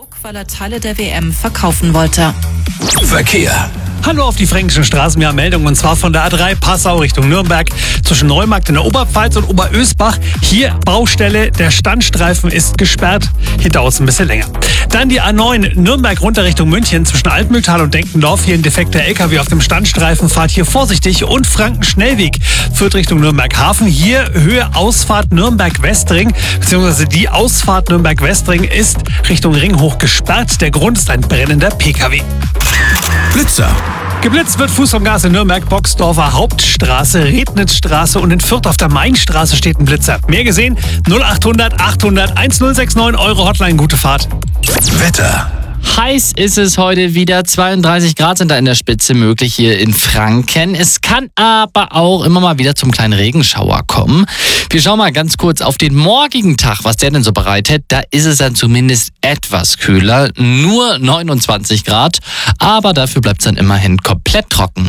weil er Teile der WM verkaufen wollte. Verkehr. Hallo auf die fränkischen Straßen, wir haben Meldungen und zwar von der A3 Passau Richtung Nürnberg zwischen Neumarkt in der Oberpfalz und Oberösbach. Hier Baustelle, der Standstreifen ist gesperrt, hier dauert es ein bisschen länger. Dann die A9 Nürnberg runter Richtung München zwischen Altmühltal und Denkendorf. Hier ein defekter LKW auf dem Standstreifen, fahrt hier vorsichtig. Und Frankenschnellweg führt Richtung Nürnberg-Hafen. Hier Höhe Ausfahrt Nürnberg-Westring, beziehungsweise die Ausfahrt Nürnberg-Westring ist Richtung Ringhoch gesperrt. Der Grund ist ein brennender PKW. Blitzer. Geblitzt wird Fuß vom Gas in Nürnberg, Boxdorfer Hauptstraße, Rednitzstraße und in Fürth auf der Mainstraße steht ein Blitzer. Mehr gesehen? 0800 800 1069 Euro Hotline, gute Fahrt. Wetter. Heiß ist es heute wieder, 32 Grad sind da in der Spitze möglich hier in Franken. Es kann aber auch immer mal wieder zum kleinen Regenschauer kommen. Wir schauen mal ganz kurz auf den morgigen Tag, was der denn so bereitet. Da ist es dann zumindest etwas kühler, nur 29 Grad, aber dafür bleibt es dann immerhin komplett trocken.